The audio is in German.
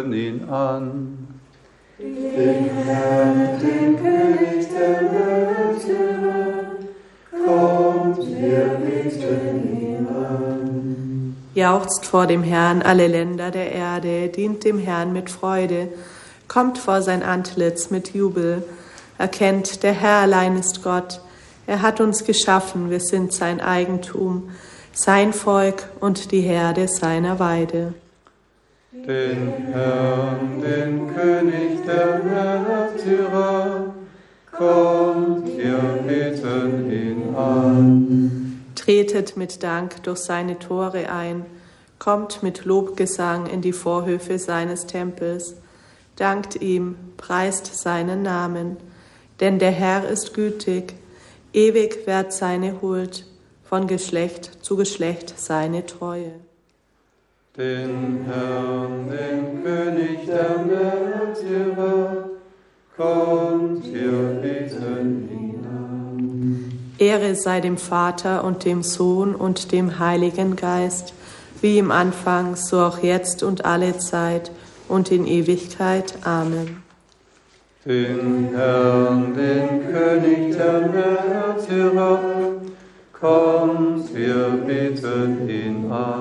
ihn an. Den Herrn, den König der Märtyrer, kommt, wir beten ihn an. Jauchzt vor dem Herrn alle Länder der Erde, dient dem Herrn mit Freude, kommt vor sein Antlitz mit Jubel. Erkennt, der Herr allein ist Gott, er hat uns geschaffen, wir sind sein Eigentum, sein Volk und die Herde seiner Weide. Den Herrn, den König der Märtyrer, kommt, wir beten ihn an. Tretet mit Dank durch seine Tore ein, kommt mit Lobgesang in die Vorhöfe seines Tempels, dankt ihm, preist seinen Namen, denn der Herr ist gütig, ewig währt seine Huld, von Geschlecht zu Geschlecht seine Treue. Den Herrn, den König der Märtyrer, kommt, wir beten ihn an. Ehre sei dem Vater und dem Sohn und dem Heiligen Geist, wie im Anfang, so auch jetzt und alle Zeit und in Ewigkeit. Amen. Den Herrn, den König der Märtyrer, kommt, wir beten ihn an.